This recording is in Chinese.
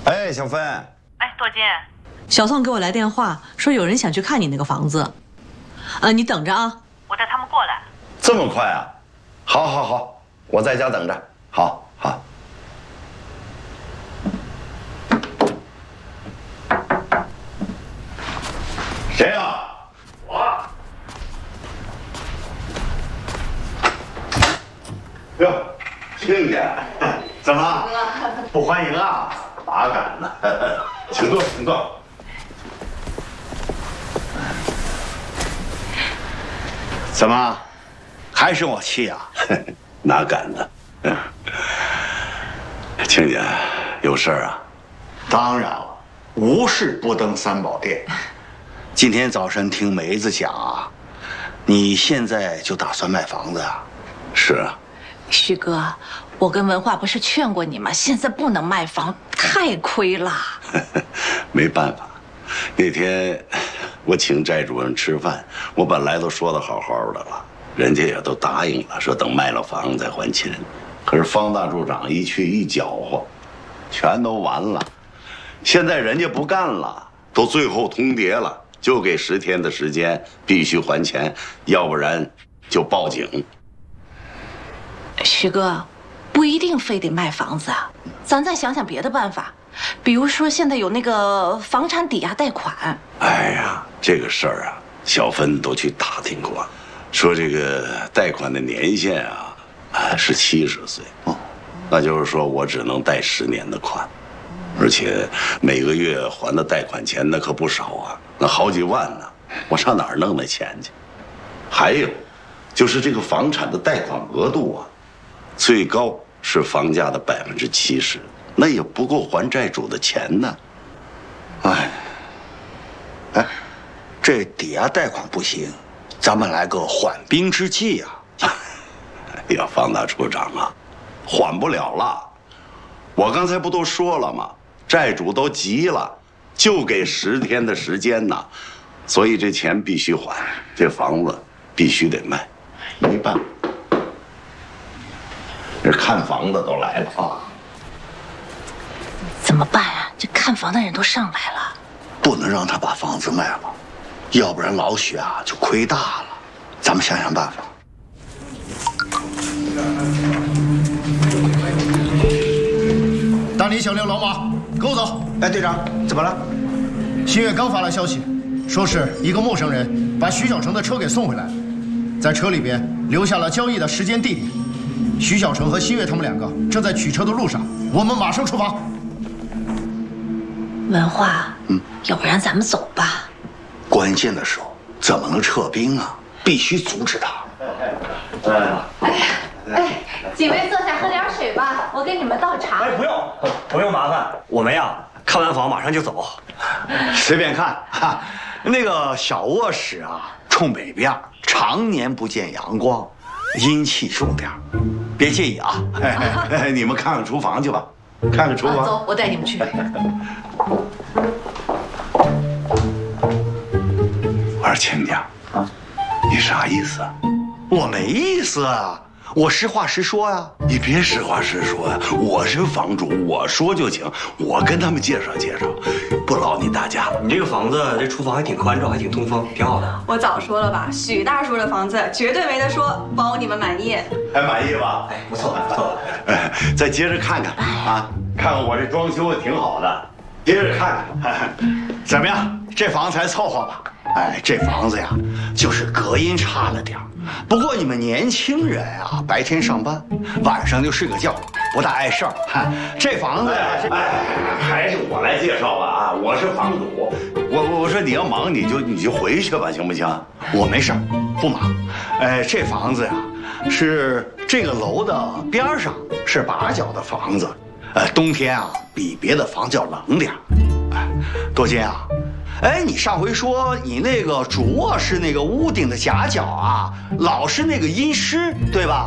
哎，小芬。 哎，多金， 小宋给我来电话说有人想去看你那个房子，你等着啊， 我带他们过来。 这么快啊？好，好，好，我在家等着。好，好。谁呀？我。哟，亲家，怎么了？不欢迎啊？哪敢呢？请坐，请坐。 怎么，还生我气啊？ 哪敢呢？亲家，有事儿啊？ 当然了，无事不登三宝殿。今天早晨听梅子讲啊，你现在就打算卖房子啊？ 是啊。 徐哥，我跟文化不是劝过你吗？现在不能卖房，太亏了。 没办法，那天我请寨主任吃饭，我本来都说的好好的了，人家也都答应了，说等卖了房再还钱。可是方大处长一去一搅和，全都完了。现在人家不干了，都最后通牒了，就给10天的时间，必须还钱，要不然就报警。 徐哥，不一定非得卖房子啊，咱再想想别的办法，比如说现在有那个房产抵押贷款。 哎呀，这个事儿啊，小芬都去打听过，说这个贷款的年限啊，是70岁，那就是说我只能贷10年的款，而且每个月还的贷款钱那可不少啊，那好几万呢，我上哪儿弄那钱去？还有，就是这个房产的贷款额度啊，最高是房价的70%，那也不够还债主的钱呢。 哎，这抵押贷款不行，咱们来个缓兵之计啊！ 哎呀，方大处长啊，缓不了了。我刚才不都说了吗？债主都急了，就给10天的时间呢，所以这钱必须还，这房子必须得卖，没办法。这看房的都来了啊！ 怎么办啊？这看房的人都上来了， 不能让他把房子卖了，要不然老许啊就亏大了。咱们想想办法。 大林小六老马，跟我走。 哎，队长，怎么了？ 新月刚发来消息，说是一个陌生人把徐小成的车给送回来了，在车里边留下了交易的时间地点。徐小成和新月他们2个正在取车的路上，我们马上出发。 文化，要不然咱们走吧。 关键的时候怎么能撤兵啊？必须阻止他。 几位坐下喝点水吧，我给你们倒茶。 哎，不用麻烦，我们呀看完房马上就走。 随便看哈，那个小卧室啊，冲北边，常年不见阳光，阴气重点，别介意啊。 你们看看厨房去吧，看看厨房。 走，我带你们去。 我说亲家啊，你啥意思啊？ 我没意思啊，我实话实说呀。 你别实话实说呀，我是房主，我说就行，我跟他们介绍介绍，不劳你大家了。 你这个房子，这厨房还挺宽敞，还挺通风，挺好的。 我早说了吧，许大叔的房子绝对没得说，包你们满意。 还满意吧？ 哎，不错不错。 哎，再接着看看啊，看看我这装修也挺好的，接着看看， 怎么样？这房子还凑合吧？哎，这房子呀，就是隔音差了点儿。不过你们年轻人啊，白天上班，晚上就睡个觉，不大碍事儿。这房子呀， 还是我来介绍吧啊！我是房主，我说你要忙你就回去吧，行不行？ 我没事儿，不忙。哎，这房子呀，是这个楼的边上是8角的房子，冬天啊比别的房子要冷点儿。哎，多金啊。哎，你上回说你那个主卧室那个屋顶的夹角啊，老是那个阴湿，对吧？